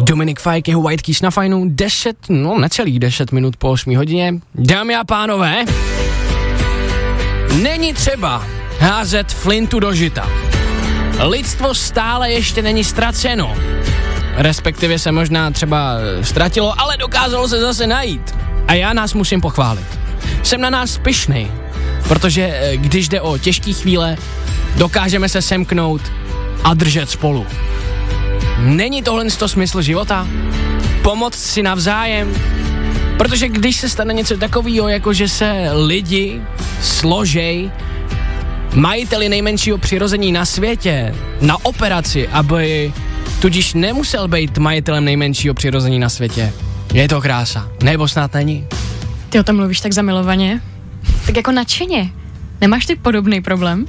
Dominik Fike, jeho White Keys na Fajnu, necelých 10 minut po 8 hodině. Dámy a pánové, není třeba házet flintu do žita. Lidstvo stále ještě není ztraceno. Respektive se možná třeba ztratilo, ale dokázalo se zase najít. A já nás musím pochválit. Jsem na nás pyšnej, protože když jde o těžké chvíle, dokážeme se semknout a držet spolu. Není tohle smysl života? Pomoct si navzájem? Protože když se stane něco takového, jako že se lidi složej majiteli nejmenšího přirození na světě na operaci, aby tudíž nemusel být majitelem nejmenšího přirození na světě. Je to krása. Nebo snad není? Ty o tom mluvíš tak zamilovaně? Tak jako nadšeně. Nemáš ty podobný problém?